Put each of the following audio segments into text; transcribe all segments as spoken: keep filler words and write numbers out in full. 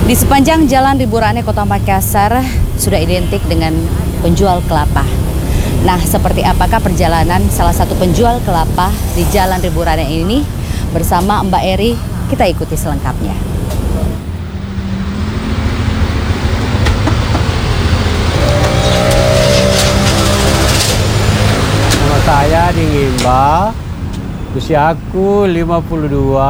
Di sepanjang Jalan Riburane Kota Makassar sudah identik dengan penjual kelapa. Nah, seperti apakah perjalanan salah satu penjual kelapa di Jalan Riburane ini bersama Mbak Eri? Kita ikuti selengkapnya. Nama saya Dingimba, usia aku lima puluh dua.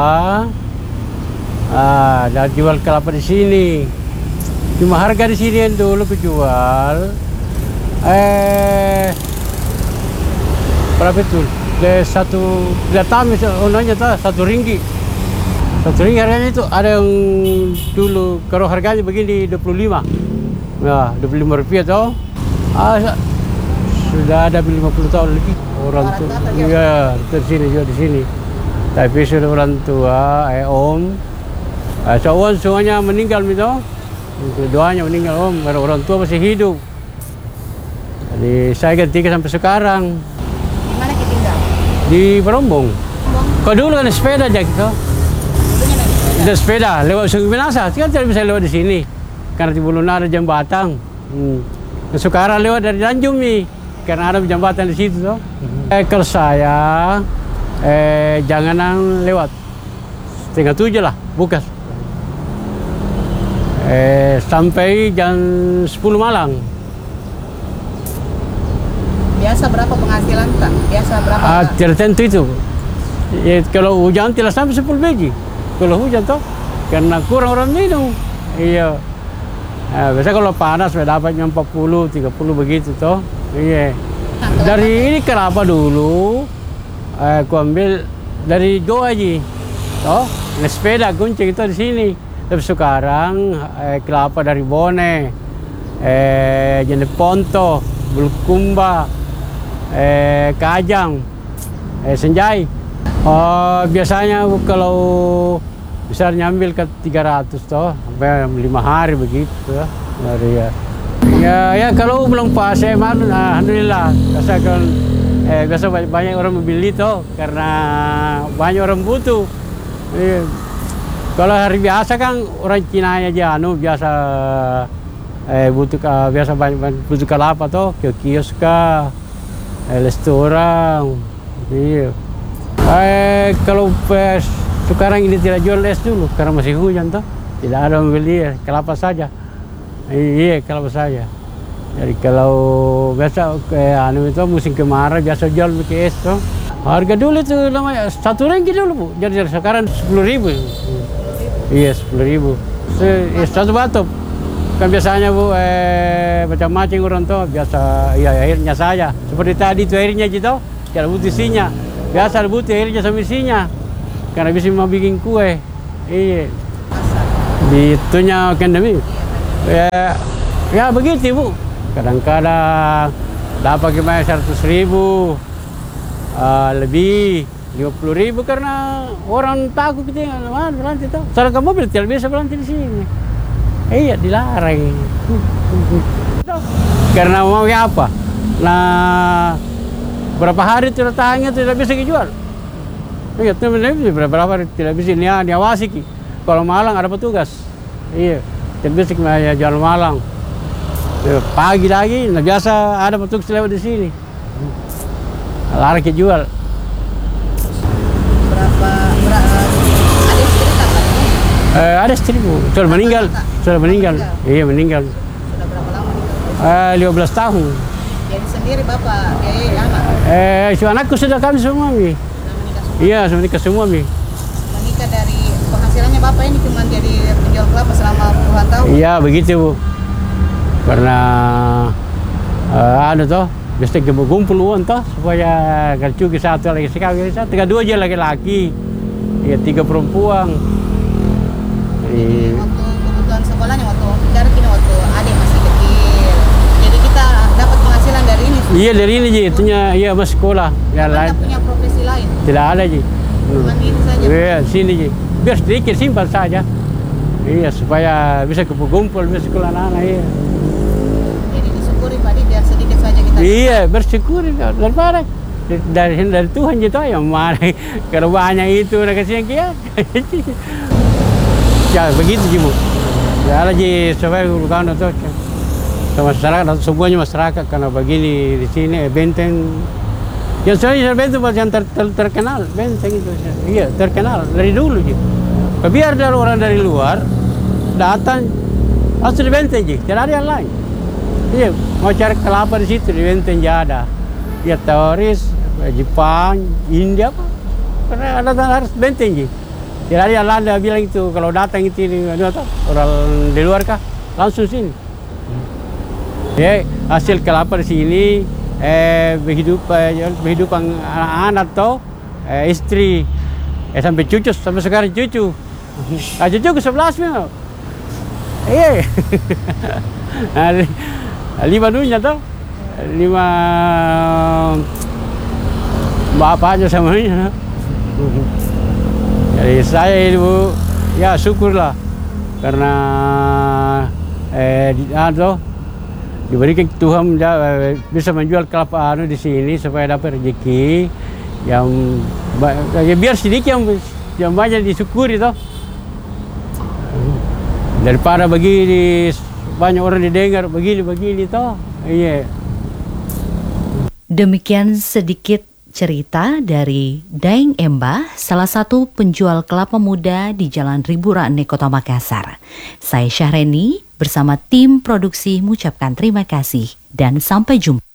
Ah, dan jual kelapa di sini. Cuma harga di sini yang dulu kejual. Eh, berapa itu? De satu datang onanya tuh satu ringgit. Satu ringgit harganya itu ada yang dulu kalau harganya begini dua puluh lima. Nah, dua puluh lima rupiah tuh. Ah, sudah ada lima puluh tahun lebih orang tua. Iya, di sini juga di sini. Tapi sudah orang tua, eh om. Uh, Soal semuanya meninggal itu, keduanya meninggal om, karena orang tua masih hidup. Jadi saya ganti sampai sekarang. Di mana kita tinggal? Di Berombong. Kau dulu kan sepeda aja gitu. Ada sepeda lewat Sungai Minasa, kan tidak bisa lewat di sini, karena di belum ada jembatan. Hmm. Sekarang lewat dari Tanjung nih, karena ada jembatan di situ tuh. Hmm. Eh, kalau saya, eh, janganan lewat setengah tujuh lah, bukas. Eh, sampai jam sepuluh malam. Biasa berapa penghasilan Kak? Biasa berapa? Ah, tertentu itu. Ya, kalau hujan tidak sampai sepuluh biji. Kalau hujan toh, karena kurang orang minum. Iya. Ah, biasa kalau panas saya dapatnya empat puluh, tiga puluh begitu toh. Iya. Nah, dari ini kelapa dulu, eh, aku ambil dari Goa aja. Toh, sepeda kunci itu di sini. Tapi sekarang eh, kelapa dari Bone, eh, jenis Ponto, Bulukumba, eh, Kajang, eh, Senjai. Oh, biasanya kalau bisa nyambil ke tiga ratus toh, sampai lima hari begitu ya. Dari ya. Ya, ya kalau belum pas, eh, alhamdulillah. Biasa kan, eh, biasa banyak, banyak orang membeli toh, karena banyak orang butuh. Eh, Kalau hari biasa kan orang Cina aja anu biasa eh, butuh uh, biasa banyak, banyak butuh kelapa toh, ke kios kah, eh, restoran. Iya. Eh, kalau pas sekarang ini tidak jual es dulu karena masih hujan toh, tidak ada yang beli kelapa saja. Iya, kelapa saja. Jadi kalau biasa eh, anu itu musim kemarau biasa jual pakai es toh. Harga dulu itu namanya satu ringgit dulu bu, jadi sekarang sepuluh ribu. Iya, sepuluh ribu. Satu batuk. Kan biasanya bu, eh, macam-macam orang tuh biasa, ya airnya saja. Seperti tadi itu airnya gitu, tidak butuh isinya. Biasa butuh airnya sama isinya, karena bisa mau bikin kue. Iya. Itunya kan demi. Ya, ya begitu bu. Kadang-kadang dapat gimana seratus ribu, uh, lebih. lima puluh ribu karena orang takut kita mana berhenti tuh. Soalnya ke mobil tidak bisa berhenti di sini. Iya, dilarang. Karena mau apa? Nah, berapa hari tidak tahannya tidak bisa dijual. Iya, berapa hari tidak bisa dia diawasi. Kalau malang ada petugas. Iya, tidak bisa jual malang. Pagi lagi, nah biasa ada petugas lewat di sini. Larang jual. Ada istri tak? Eh, ada istri bu, sudah meninggal, sudah meninggal, iya meninggal. Sudah berapa lama? Eh, lima belas tahun. Jadi sendiri bapak, biayai anak? Eh, si anakku sudah kami semua mi. Sudah menikah semua? Iya, sudah menikah semua mi. Menikah dari penghasilannya bapak ini cuma jadi penjual kelapa selama puluhan tahun? Iya begitu bu, karena uh, ada toh, biasa kumpul uang toh supaya kerja satu lagi sekali, tiga dua aja laki-laki. Ya tiga perempuan. Jadi, waktu kebutuhan sekolahnya waktu cari kini waktu adik masih kecil. Jadi kita dapat penghasilan dari ini. Iya dari ini ji, itunya iya mas sekolah. Ya lain. Punya profesi lain. Tidak ada ji. Cuma hmm. ini saja. Iya sini ji. Biar sedikit simpan saja. Iya supaya bisa kumpul bisa sekolah anak-anak. Iya. Jadi disyukuri Pak Di biar sedikit saja kita. Iya bersyukuri daripada. Dari dari Tuhan gitu ya mana kalau banyak itu udah kasih yang kia ya begitu sih bu. Ya lagi supaya kan itu masyarakat, semuanya masyarakat karena begini di sini benteng. Yang saya benteng yang ter, ter, terkenal benteng itu, iya terkenal dari dulu gitu. Biar dari orang dari luar datang langsung di benteng ji, tidak ada yang lain. Iya, mau cari kelapa di situ di benteng ada. Ya turis Jepang, India apa? Karena datang harus benteng ji. Tidak ada yang lain bilang itu kalau datang itu orang di luar kah langsung sini. Ya hasil kelapa di sini. Eh, kehidupan kehidupan anak-anak atau eh, istri eh, sampai cucu sampai sekarang cucu ah, cucu ke sebelas memang iya lima dunia tuh lima bapaknya semuanya jadi saya itu ya syukurlah karena eh, ada diberikan Tuhan bisa menjual kelapa anu di sini supaya dapat rezeki yang ya biar sedikit yang, yang banyak disyukuri toh daripada begini banyak orang didengar begini-begini toh iya. Demikian sedikit cerita dari Daeng Embah, salah satu penjual kelapa muda di Jalan Riburane, Kota Makassar. Saya Syahreni bersama tim produksi mengucapkan terima kasih dan sampai jumpa.